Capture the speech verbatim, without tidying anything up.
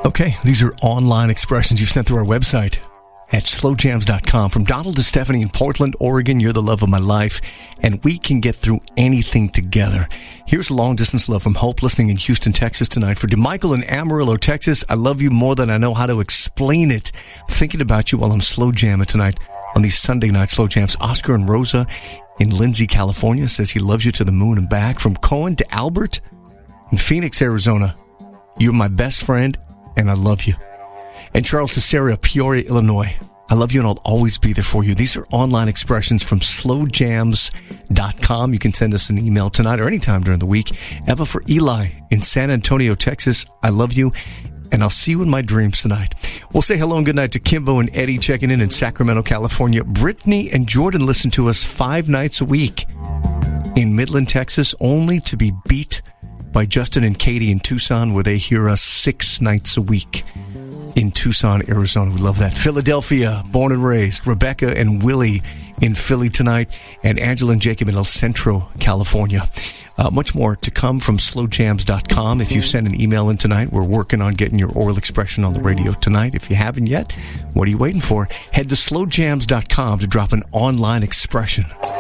Okay, these are online expressions you've sent through our website at slow jams dot com. From Donald to Stephanie in Portland, Oregon, you're the love of my life, and we can get through anything together. Here's long distance love from Hope, listening in Houston, Texas tonight. For DeMichael in Amarillo, Texas, I love you more than I know how to explain it. I'm thinking about you while I'm slow jamming tonight on these Sunday night slow jams. Oscar and Rosa in Lindsay, California, says he loves you to the moon and back. From Cohen to Albert in Phoenix, Arizona, you're my best friend, and I love you. And Charles to Sarah, Peoria, Illinois, I love you and I'll always be there for you. These are online expressions from slow jams dot com. You can send us an email tonight or anytime during the week. Eva for Eli in San Antonio, Texas, I love you and I'll see you in my dreams tonight. We'll say hello and good night to Kimbo and Eddie checking in in Sacramento, California. Brittany and Jordan listen to us five nights a week in Midland, Texas, only to be beat by Justin and Katie in Tucson, where they hear us six nights a week in Tucson, Arizona. We love that. Philadelphia, born and raised. Rebecca and Willie in Philly tonight, and Angela and Jacob in El Centro, California. Uh, much more to come from slow jams dot com. If you send an email in tonight, we're working on getting your oral expression on the radio tonight. If you haven't yet, what are you waiting for? Head to slow jams dot com to drop an online expression.